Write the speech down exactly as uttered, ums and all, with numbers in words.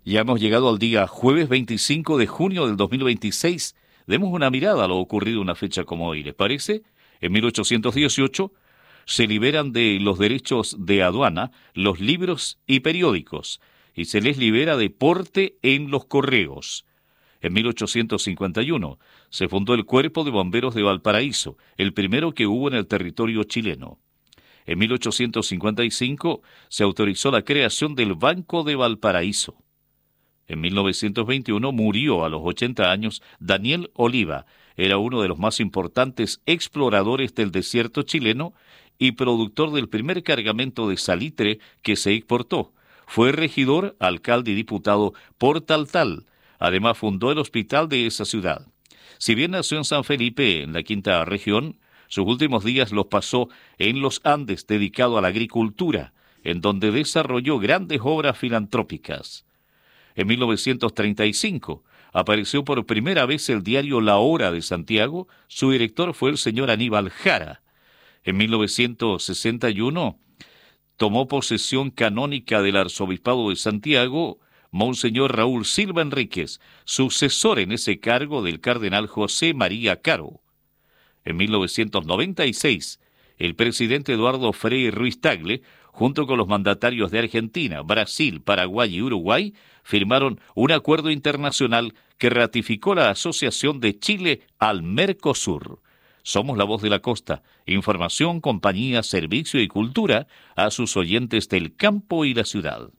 Ya hemos llegado al día jueves veinticinco de junio del dos mil veintiséis. Demos una mirada a lo ocurrido una fecha como hoy, ¿les parece? En mil ochocientos dieciocho se liberan de los derechos de aduana los libros y periódicos y se les libera de porte en los correos. En mil ochocientos cincuenta y uno se fundó el Cuerpo de Bomberos de Valparaíso, el primero que hubo en el territorio chileno. En mil ochocientos cincuenta y cinco se autorizó la creación del Banco de Valparaíso. En mil novecientos veintiuno murió a los ochenta años Daniel Oliva. Era uno de los más importantes exploradores del desierto chileno y productor del primer cargamento de salitre que se exportó. Fue regidor, alcalde y diputado por Taltal. Además fundó el hospital de esa ciudad. Si bien nació en San Felipe, en la quinta región, sus últimos días los pasó en los Andes, dedicado a la agricultura, en donde desarrolló grandes obras filantrópicas. En mil novecientos treinta y cinco apareció por primera vez el diario La Hora de Santiago. Su director fue el señor Aníbal Jara. En mil novecientos sesenta y uno tomó posesión canónica del arzobispado de Santiago Monseñor Raúl Silva Enríquez, sucesor en ese cargo del cardenal José María Caro. En mil novecientos noventa y seis, el presidente Eduardo Frei Ruiz-Tagle, junto con los mandatarios de Argentina, Brasil, Paraguay y Uruguay, firmaron un acuerdo internacional que ratificó la asociación de Chile al Mercosur. Somos la voz de la costa. Información, compañía, servicio y cultura a sus oyentes del campo y la ciudad.